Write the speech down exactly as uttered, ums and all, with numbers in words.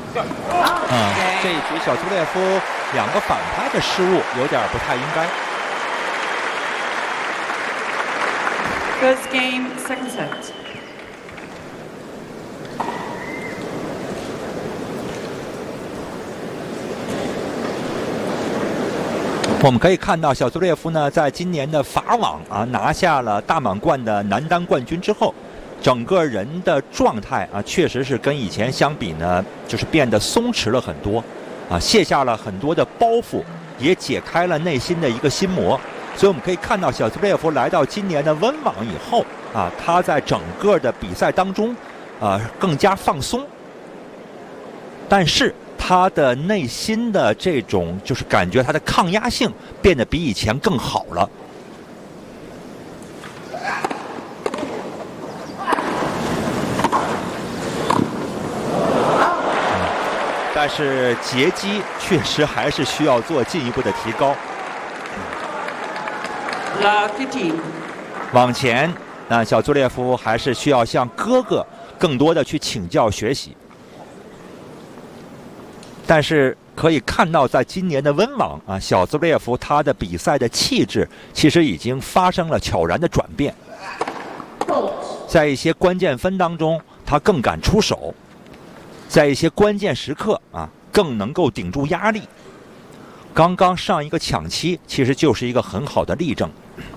嗯，这一局小苏列夫两个反拍的失误有点不太应该。 First game, second set. 我们可以看到，小苏列夫呢，在今年的法网啊拿下了大满贯的男单冠军之后，整个人的状态啊，确实是跟以前相比呢，就是变得松弛了很多，啊，卸下了很多的包袱，也解开了内心的一个心魔。所以我们可以看到，小苏列夫来到今年的温网以后啊，他在整个的比赛当中啊更加放松，但是 他的内心的这种就是感觉，他的抗压性变得比以前更好了。但是截击确实还是需要做进一步的提高。往前，那小苏列夫还是需要向哥哥更多的去请教学习。 但是可以看到，在今年的温网啊，小苏列夫他的比赛的气质其实已经发生了悄然的转变。在一些关键分当中，他更敢出手；在一些关键时刻啊，更能够顶住压力。刚刚上一个抢七，其实就是一个很好的例证。